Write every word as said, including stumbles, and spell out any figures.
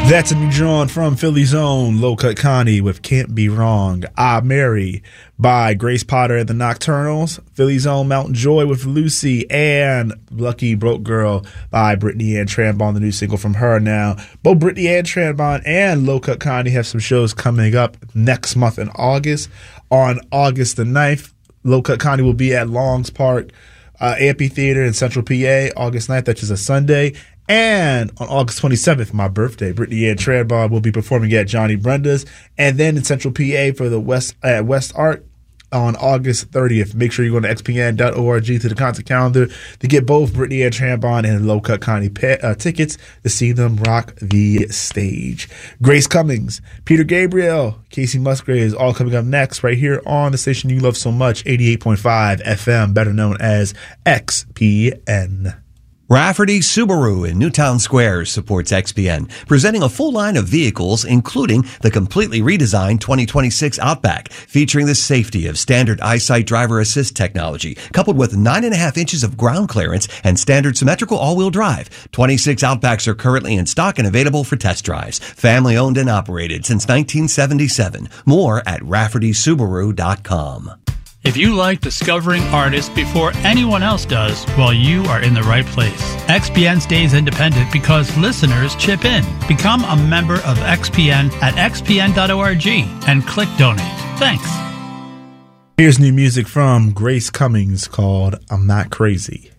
That's a new John from Philly's own Low Cut Connie with Can't Be Wrong. I Mary by Grace Potter and the Nocturnals. Philly's own Mountain Joy with Lucy, and Lucky Broke Girl by Brittany Ann Trambon, the new single from her now. Both Brittany Ann Trambon and Low Cut Connie have some shows coming up next month in August. On August the ninth, Low Cut Connie will be at Longs Park uh, Amphitheater in Central P A, August ninth, which is a Sunday. And on August twenty-seventh, my birthday, Brittany Ann Trambon will be performing at Johnny Brenda's. And then in Central P A for the West at West Art on August thirtieth. Make sure you go to x p n dot org to the concert calendar to get both Brittany Ann Trambon and Low Cut Connie pa- uh, tickets to see them rock the stage. Grace Cummings, Peter Gabriel, Casey Musgraves, all coming up next right here on the station you love so much, eighty-eight point five F M, better known as X P N. Rafferty Subaru in Newtown Square supports X P N, presenting a full line of vehicles, including the completely redesigned twenty twenty-six Outback, featuring the safety of standard EyeSight driver assist technology, coupled with nine and a half inches of ground clearance and standard symmetrical all-wheel drive. twenty-six Outbacks are currently in stock and available for test drives. Family owned and operated since nineteen seventy-seven. More at rafferty subaru dot com. If you like discovering artists before anyone else does, well, you are in the right place. X P N stays independent because listeners chip in. Become a member of X P N at x p n dot org and click donate. Thanks. Here's new music from Grace Cummings called I'm Not Crazy.